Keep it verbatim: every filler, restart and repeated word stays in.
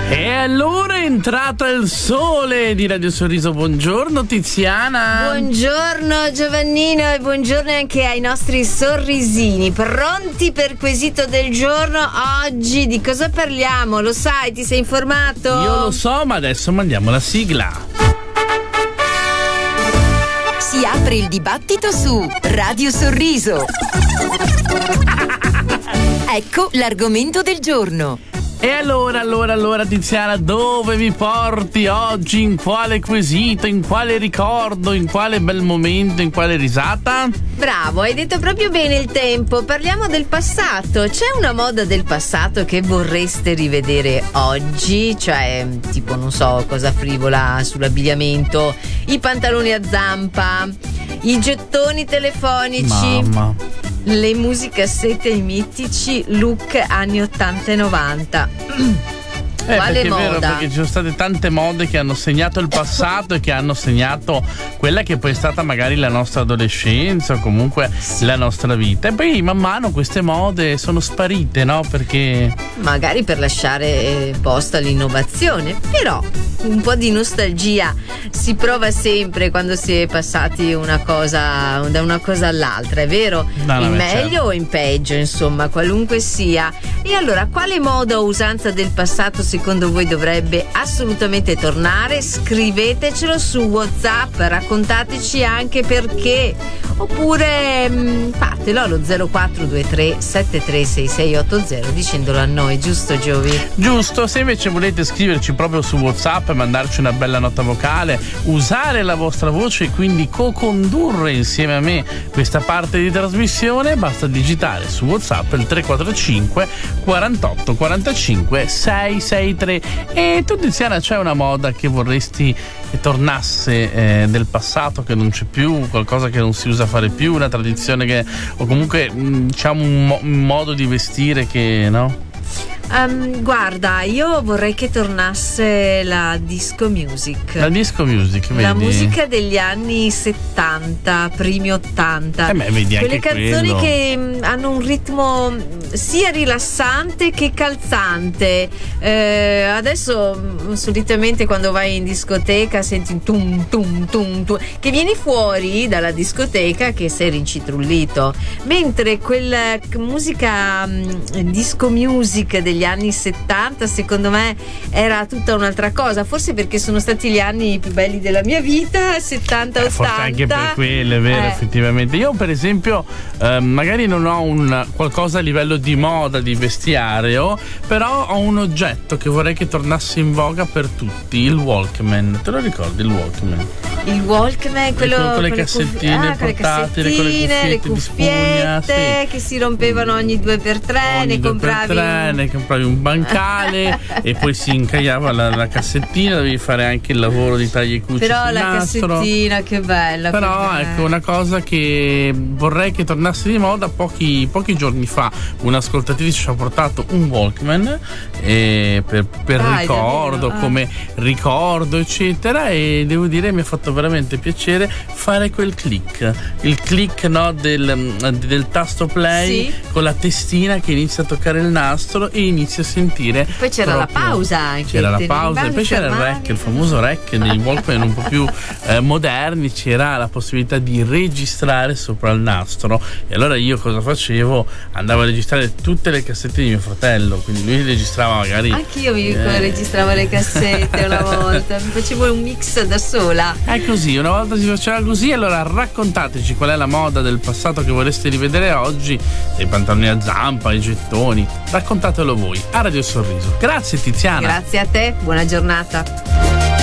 E allora è entrato il sole di Radio Sorriso. Buongiorno Tiziana. Buongiorno Giovannino e buongiorno anche ai nostri sorrisini. Pronti per quesito del giorno? Oggi di cosa parliamo? Lo sai, ti sei informato? Io lo so, ma adesso mandiamo la sigla. Si apre il dibattito su Radio Sorriso. Ecco l'argomento del giorno. E allora, allora, allora Tiziana, dove mi porti oggi? In quale quesito? In quale ricordo? In quale bel momento? In quale risata? Bravo, hai detto proprio bene il tempo. Parliamo del passato. C'è una moda del passato che vorreste rivedere oggi? Cioè, tipo, non so, cosa frivola sull'abbigliamento, i pantaloni a zampa, i gettoni telefonici, Mamma. le musicassette, i mitici look anni ottanta e novanta. Eh, Quale perché moda? è vero, perché ci sono state tante mode che hanno segnato il passato e che hanno segnato quella che poi è stata magari la nostra adolescenza o comunque la nostra vita. E poi man mano queste mode sono sparite, no? Perché Magari per lasciare posto all'innovazione, però un po' di nostalgia si prova sempre quando si è passati una cosa da una cosa all'altra, è vero? No, no, in beh, meglio certo. o in peggio, insomma, qualunque sia. E allora, quale moda o usanza del passato secondo voi dovrebbe assolutamente tornare? Scrivetecelo su WhatsApp, raccontateci anche perché, oppure mh, fatelo allo zero quattro due tre sette tre sei sei otto zero dicendolo a noi, giusto Giovi? giusto, se invece volete scriverci proprio su WhatsApp e mandarci una bella nota vocale, usare la vostra voce e quindi co-condurre insieme a me questa parte di trasmissione, basta digitare su WhatsApp il tre quattro cinque quarantotto quarantacinque seicentosettantatré. E tu Tiziana, c'è una moda che vorresti che tornasse eh, del passato, che non c'è più, qualcosa che non si usa fare più, una tradizione che, o comunque mh, diciamo un, mo- un modo di vestire che, no? Um, guarda, io vorrei che tornasse la disco music. La disco music, vedi? La musica degli anni settanta, primi ottanta. Eh beh, vedi Quelle anche canzoni quello. che mh, hanno un ritmo mh, sia rilassante che calzante. Eh, adesso mh, solitamente quando vai in discoteca senti un tum tum tum tum, che vieni fuori dalla discoteca che sei rincitrullito. Mentre quella musica mh, disco music degli anni settanta secondo me era tutta un'altra cosa, forse perché sono stati gli anni più belli della mia vita, settanta ottanta. Eh, forse anche per quello, è vero, Eh. effettivamente. Io per esempio eh, magari non ho un qualcosa a livello di moda, di vestiario, però ho un oggetto che vorrei che tornasse in voga per tutti, il Walkman. Te lo ricordi il Walkman? Il Walkman, quello con, con le con cassettine cuff- ah, con le portatili, con le cassettine, le cuffiette di spugna, cuffiette sì. che si rompevano ogni due per tre, Ogni ne due compravi per tre, un- ne compravi un bancale e poi si incagliava la, la cassettina, dovevi fare anche il lavoro di taglia e cuci però sul la nastro. cassettina che bella, Però perché- ecco, una cosa che vorrei che tornasse di moda, pochi, pochi giorni fa un'ascoltatrice ci ha portato un Walkman eh, per, per Dai, ricordo, davvero? Ah. come ricordo eccetera, e devo dire mi ha fatto veramente piacere fare quel click, il click, no, del, del tasto play, Sì. con la testina che inizia a toccare il nastro e inizia a sentire. Poi c'era la proprio- pausa anche, c'era la te ne pausa e ricordi, poi c'era il fermavi? rec, il famoso rec nei Walkman un po' più eh, moderni, c'era la possibilità di registrare sopra il nastro, e allora io cosa facevo? Andavo a registrare tutte le cassette di mio fratello, quindi lui registrava magari Anch'io mi eh, registravo le cassette una volta, mi facevo un mix da sola. è così, una volta si faceva così. Allora raccontateci qual è la moda del passato che vorreste rivedere oggi, dei pantaloni a zampa, i gettoni, raccontatelo voi a Radio Sorriso. Grazie Tiziana. Grazie a te, buona giornata.